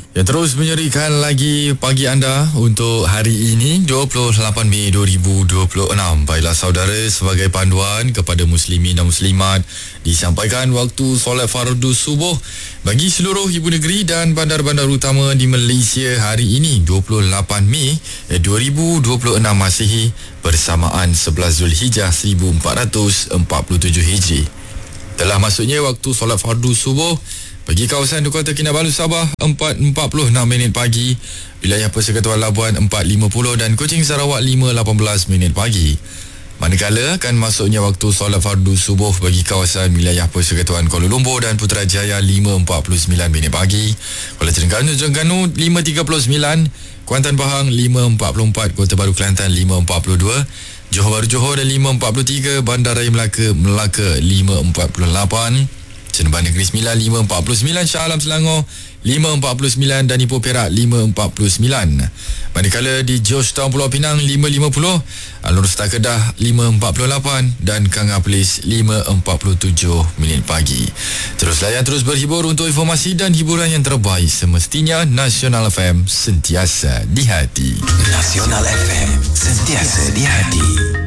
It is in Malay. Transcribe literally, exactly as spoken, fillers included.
Ya, terus menyerikan lagi pagi anda untuk hari ini dua puluh lapan Mei dua ribu dua puluh enam. Baiklah saudara, sebagai panduan kepada muslimin dan muslimat, disampaikan waktu solat fardu subuh bagi seluruh ibu negeri dan bandar-bandar utama di Malaysia hari ini dua puluh lapan Mei dua ribu dua puluh enam Masihi bersamaan sebelas Zulhijjah seribu empat ratus empat puluh tujuh Hijri. Telah masuknya waktu solat fardu subuh bagi kawasan Kota Kinabalu Sabah empat empat puluh enam minit pagi, wilayah Persekutuan Labuan empat lima puluh dan Kuching Sarawak lima lapan belas minit pagi. Manakala akan masuknya waktu solat fardu subuh bagi kawasan wilayah Persekutuan Kuala Lumpur dan Putrajaya lima empat puluh sembilan minit pagi, Kuala Terengganu Terengganu lima tiga puluh sembilan, Kuantan Pahang lima empat puluh empat, Kota Baru Kelantan lima empat puluh dua, Johor Bahru Johor dan lima empat puluh tiga, Bandaraya Melaka Melaka lima empat puluh lapan, Seremban Negeri Sembilan lima empat puluh sembilan, Shah Alam Selangor lima empat puluh sembilan dan Ipoh Perak lima empat puluh sembilan. Manakala di Georgetown Pulau Pinang lima lima puluh, Alor Star Kedah lima empat puluh lapan dan Kanga Perlis lima empat puluh tujuh minit pagi. Terus layan, terus berhibur untuk informasi dan hiburan yang terbaik semestinya. Nasional F M sentiasa di hati. Nasional F M sentiasa di hati.